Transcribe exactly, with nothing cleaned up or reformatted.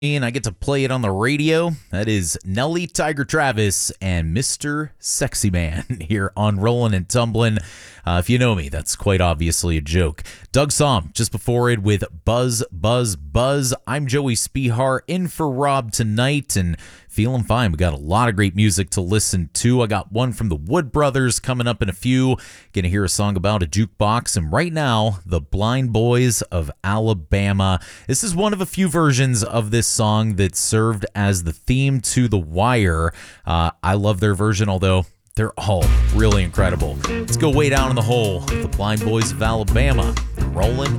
And I get to play it on the radio. That is Nelly Tiger Travis and Mister Sexy Man here on Rollin' and Tumblin'. Uh, if you know me, that's quite obviously a joke. Doug Somm just before it with Buzz, Buzz, Buzz. I'm Joey Spihar in for Rob tonight and feeling fine. We got a lot of great music to listen to. I got one from the Wood Brothers coming up in a few. Gonna hear a song about a jukebox. And right now, the Blind Boys of Alabama. This is one of a few versions of this song that served as the theme to The Wire. Uh, I love their version, although they're all really incredible. Let's go way down in the hole. The Blind Boys of Alabama, rolling